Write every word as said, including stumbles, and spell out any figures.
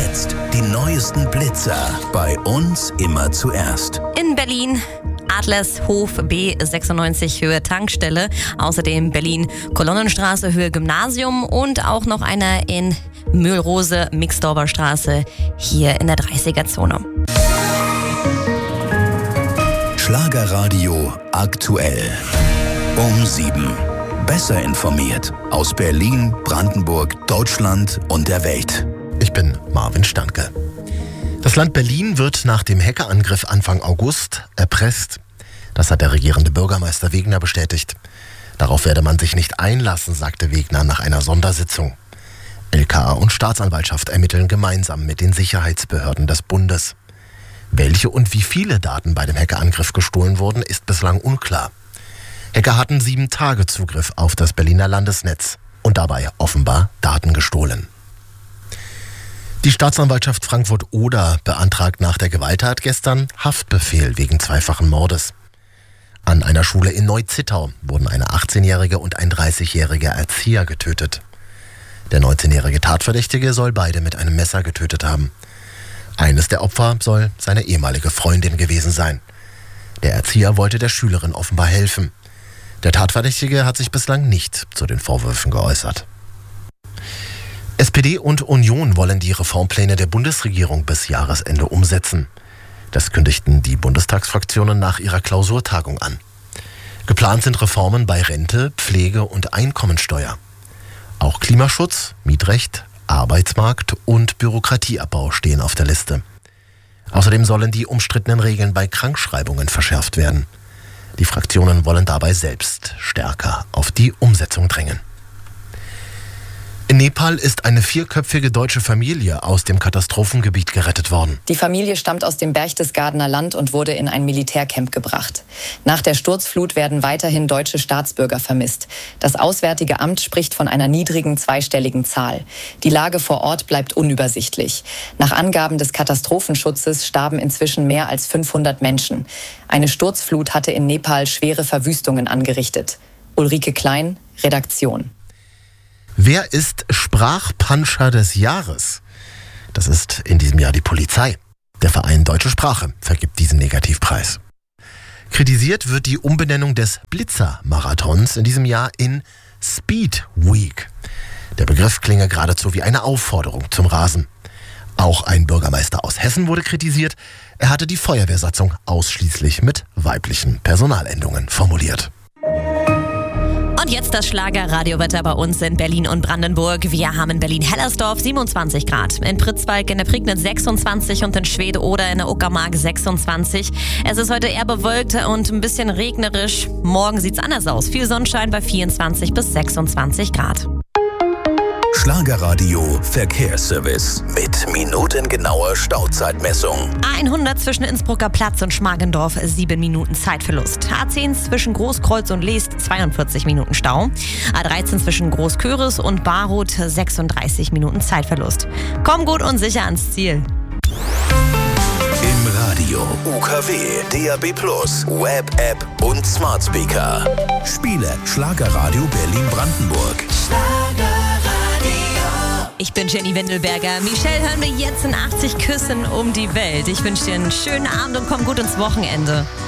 jetzt die neuesten Blitzer. Bei uns immer zuerst. In Berlin Adlershof B sechsundneunzig Höhe Tankstelle. Außerdem Berlin Kolonnenstraße Höhe Gymnasium und auch noch einer in Mühlrose Mixdorfer Straße hier in der dreißiger-Zone. Schlagerradio aktuell. Um sieben. Besser informiert aus Berlin, Brandenburg, Deutschland und der Welt. Ich bin Marvin Standke. Das Land Berlin wird nach dem Hackerangriff Anfang August erpresst. Das hat der regierende Bürgermeister Wegner bestätigt. Darauf werde man sich nicht einlassen, sagte Wegner nach einer Sondersitzung. L K A und Staatsanwaltschaft ermitteln gemeinsam mit den Sicherheitsbehörden des Bundes. Welche und wie viele Daten bei dem Hackerangriff gestohlen wurden, ist bislang unklar. Hacker hatten sieben Tage Zugriff auf das Berliner Landesnetz und dabei offenbar Daten gestohlen. Die Staatsanwaltschaft Frankfurt-Oder beantragt nach der Gewalttat gestern Haftbefehl wegen zweifachen Mordes. An einer Schule in Neu-Zittau wurden eine achtzehnjährige und ein dreißigjähriger Erzieher getötet. Der neunzehnjährige Tatverdächtige soll beide mit einem Messer getötet haben. Eines der Opfer soll seine ehemalige Freundin gewesen sein. Der Erzieher wollte der Schülerin offenbar helfen. Der Tatverdächtige hat sich bislang nicht zu den Vorwürfen geäußert. S P D und Union wollen die Reformpläne der Bundesregierung bis Jahresende umsetzen. Das kündigten die Bundestagsfraktionen nach ihrer Klausurtagung an. Geplant sind Reformen bei Rente, Pflege und Einkommensteuer. Auch Klimaschutz, Mietrecht, Arbeitsmarkt und Bürokratieabbau stehen auf der Liste. Außerdem sollen die umstrittenen Regeln bei Krankschreibungen verschärft werden. Die Fraktionen wollen dabei selbst stärker auf die Umsetzung drängen. In Nepal ist eine vierköpfige deutsche Familie aus dem Katastrophengebiet gerettet worden. Die Familie stammt aus dem Berchtesgadener Land und wurde in ein Militärcamp gebracht. Nach der Sturzflut werden weiterhin deutsche Staatsbürger vermisst. Das Auswärtige Amt spricht von einer niedrigen zweistelligen Zahl. Die Lage vor Ort bleibt unübersichtlich. Nach Angaben des Katastrophenschutzes starben inzwischen mehr als fünfhundert Menschen. Eine Sturzflut hatte in Nepal schwere Verwüstungen angerichtet. Ulrike Klein, Redaktion. Wer ist Sprachpanscher des Jahres? Das ist in diesem Jahr die Polizei. Der Verein Deutsche Sprache vergibt diesen Negativpreis. Kritisiert wird die Umbenennung des Blitzer-Marathons in diesem Jahr in Speed Week. Der Begriff klinge geradezu wie eine Aufforderung zum Rasen. Auch ein Bürgermeister aus Hessen wurde kritisiert. Er hatte die Feuerwehrsatzung ausschließlich mit weiblichen Personalendungen formuliert. Und jetzt das Schlager-Radiowetter bei uns in Berlin und Brandenburg. Wir haben in Berlin-Hellersdorf siebenundzwanzig Grad, in Pritzwalk in der Prignitz sechsundzwanzig und in Schwede-Oder in der Uckermark sechsundzwanzig. Es ist heute eher bewölkt und ein bisschen regnerisch. Morgen sieht's anders aus. Viel Sonnenschein bei vierundzwanzig bis sechsundzwanzig Grad. Schlagerradio Verkehrsservice mit minutengenauer Stauzeitmessung. A hundert zwischen Innsbrucker Platz und Schmargendorf sieben Minuten Zeitverlust. A zehn zwischen Großkreuz und Leest zweiundvierzig Minuten Stau. A dreizehn zwischen Großköris und Barroth sechsunddreißig Minuten Zeitverlust. Komm gut und sicher ans Ziel. Im Radio, U K W, D A B plus, Web-App und Smart Speaker. Spiele Schlagerradio Berlin-Brandenburg. Ich bin Jenny Wendelberger. Michelle hören wir jetzt in achtzig Küssen um die Welt. Ich wünsche dir einen schönen Abend und komm gut ins Wochenende.